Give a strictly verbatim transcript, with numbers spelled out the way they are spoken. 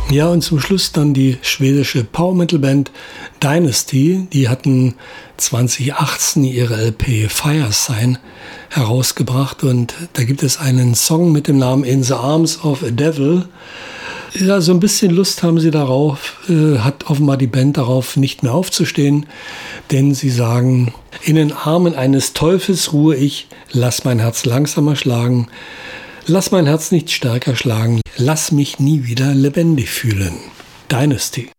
Ja, und zum Schluss dann die schwedische Power-Metal-Band Dynasty. Die hatten zwanzig achtzehn ihre L P Firesign herausgebracht und da gibt es einen Song mit dem Namen In the Arms of a Devil. Ja, so ein bisschen Lust haben sie darauf, äh, hat offenbar die Band darauf, nicht mehr aufzustehen, denn sie sagen, in den Armen eines Teufels ruhe ich, lass mein Herz langsamer schlagen, lass mein Herz nicht stärker schlagen, lass mich nie wieder lebendig fühlen. Dynasty.